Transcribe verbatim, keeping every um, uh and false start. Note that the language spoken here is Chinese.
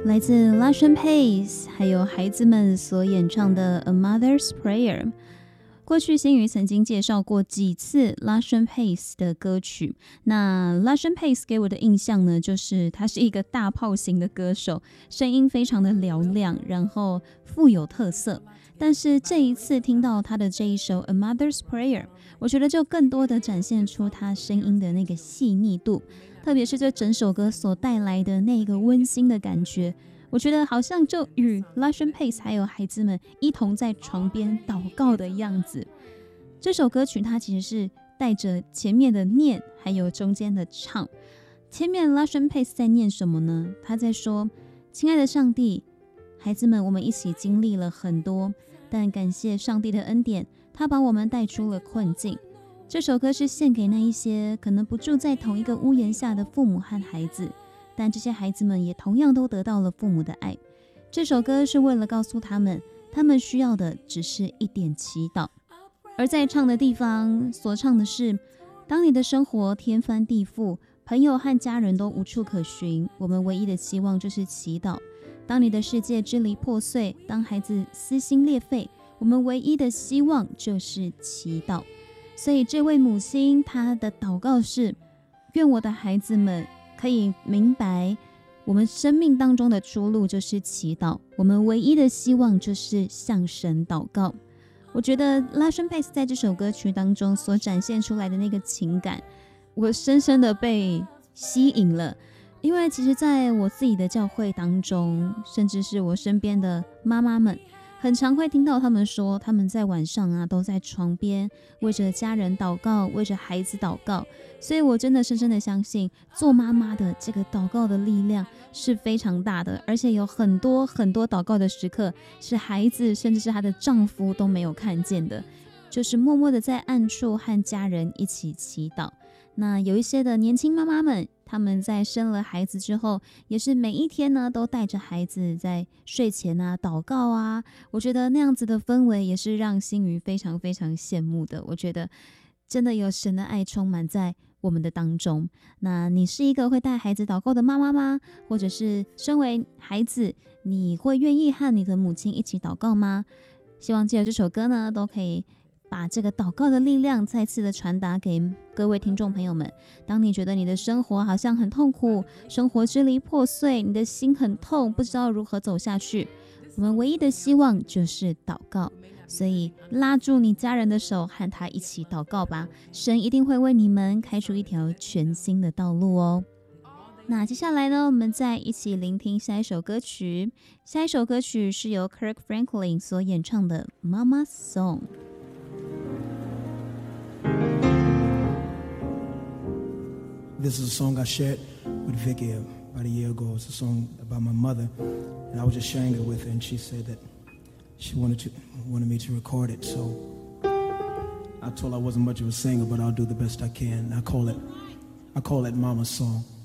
来自 Lashen Pace 还有孩子们所演唱的 A Mother's Prayer。过去新宇曾经介绍过几次 Lashen Pace 的歌曲，那 Lashen Pace 给我的印象呢，就是他是一个大炮型的歌手，声音非常的嘹亮，然后富有特色。但是这一次听到他的这一首 A Mother's Prayer， 我觉得就更多的展现出他声音的那个细腻度，特别是这整首歌所带来的那个温馨的感觉，我觉得好像就与 Lashen Pace 还有孩子们一同在床边祷告的样子。这首歌曲它其实是带着前面的念还有中间的唱。前面 Lashen Pace 在念什么呢？他在说，亲爱的上帝，孩子们我们一起经历了很多，但感谢上帝的恩典，他把我们带出了困境。这首歌是献给那一些可能不住在同一个屋檐下的父母和孩子，但这些孩子们也同样都得到了父母的爱。这首歌是为了告诉他们，他们需要的只是一点祈祷。而在唱的地方所唱的是，当你的生活天翻地覆，朋友和家人都无处可寻，我们唯一的希望就是祈祷。当你的世界支离破碎，当孩子撕心裂肺，我们唯一的希望就是祈祷。所以这位母亲她的祷告是，愿我的孩子们可以明白，我们生命当中的出路就是祈祷，我们唯一的希望就是向神祷告。我觉得 Lashen Pace 在这首歌曲当中所展现出来的那个情感，我深深的被吸引了。因为其实在我自己的教会当中，甚至是我身边的妈妈们，很常会听到他们说，他们在晚上啊都在床边为着家人祷告，为着孩子祷告。所以我真的深深的相信，做妈妈的这个祷告的力量是非常大的，而且有很多很多祷告的时刻是孩子甚至是她的丈夫都没有看见的，就是默默的在暗处和家人一起祈祷。那有一些的年轻妈妈们，他们在生了孩子之后，也是每一天呢都带着孩子在睡前啊祷告啊，我觉得那样子的氛围也是让心瑜非常非常羡慕的。我觉得真的有神的爱充满在我们的当中。那你是一个会带孩子祷告的妈妈吗？或者是身为孩子，你会愿意和你的母亲一起祷告吗？希望借着这首歌呢，都可以把这个祷告的力量再次的传达给各位听众朋友们。当你觉得你的生活好像很痛苦，生活支离破碎，你的心很痛，不知道如何走下去，我们唯一的希望就是祷告。所以拉住你家人的手，和他一起祷告吧，神一定会为你们开出一条全新的道路哦。那接下来呢，我们再一起聆听下一首歌曲。下一首歌曲是由 Kirk Franklin 所演唱的 Mama's Song。 This is a song I shared with Vicky about a year ago. It's a song about my mother, and I was just sharing it with her, and she said that she wanted to wanted me to record it. So I told her I wasn't much of a singer, but I'll do the best I can. I call it I call it Mama's Song.